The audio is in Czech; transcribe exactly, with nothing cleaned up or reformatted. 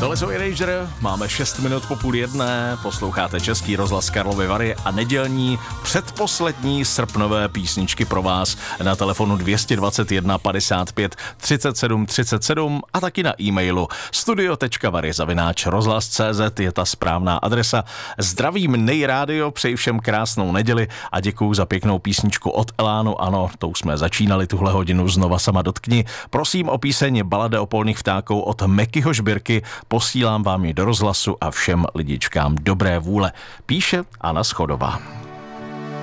Tohle jsou Erasure, máme šest minut po půl jedné, posloucháte Český rozhlas Karlovy Vary a nedělní předposlední srpnové písničky pro vás na telefonu dvě stě dvacet jedna padesát pět třicet sedm třicet sedm a taky na e-mailu studio tečka vary zavináč rozhlas tečka cé zet je ta správná adresa. Zdravím nejrádio, přeji všem krásnou neděli a děkuju za pěknou písničku od Elánu. Ano, tou jsme začínali tuhle hodinu, znova sama dotkni. Prosím o píseň Balada o polních vtáků od Mekyho Žbirky. Posílám vám ji do rozhlasu a všem lidičkám dobré vůle. Píše Anna Schodová.